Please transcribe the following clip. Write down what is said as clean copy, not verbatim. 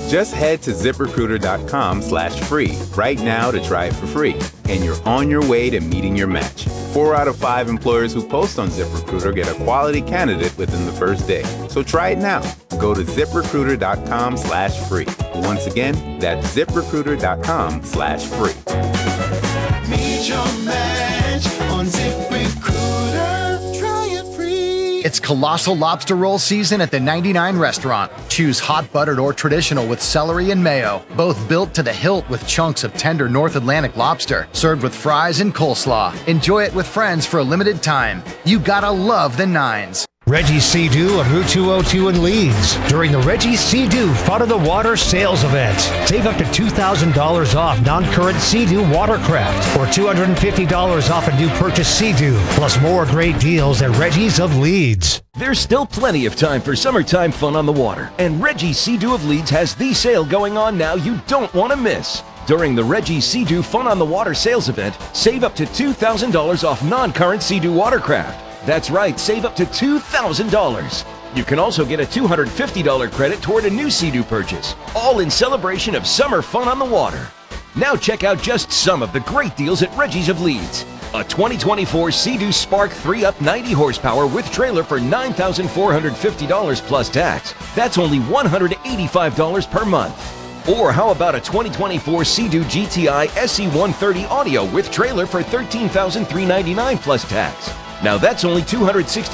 Just head to ZipRecruiter.com/free right now to try it for free, and you're on your way to meeting your match. 4 out of 5 employers who post on ZipRecruiter get a quality candidate within the first day. So try it now. Go to ZipRecruiter.com/free. Once again, that's ZipRecruiter.com/free. Meet your match on ZipRecruiter. Try it free. It's Colossal Lobster Roll season at the 99 restaurant. Choose hot buttered or traditional with celery and mayo, both built to the hilt with chunks of tender North Atlantic lobster, served with fries and coleslaw. Enjoy it with friends for a limited time. You gotta love the Nines. Reggie Sea-Doo on Route 202 in Leeds during the Reggie Sea-Doo Fun of the Water sales event. Save up to $2,000 off non-current Sea-Doo watercraft or $250 off a new purchase Sea-Doo, plus more great deals at Reggie's of Leeds. There's still plenty of time for summertime fun on the water, and Reggie Sea-Doo of Leeds has the sale going on now you don't want to miss. During the Reggie Sea-Doo Fun on the Water sales event, save up to $2,000 off non-current Sea-Doo watercraft. That's right, save up to $2,000. You can also get a $250 credit toward a new Sea-Doo purchase, all in celebration of summer fun on the water. Now check out just some of the great deals at Reggie's of Leeds. A 2024 Sea-Doo Spark 3-Up 90 horsepower with trailer for $9,450 plus tax. That's only $185 per month. Or how about a 2024 Sea-Doo GTI SE130 Audio with trailer for $13,399 plus tax? Now that's only $260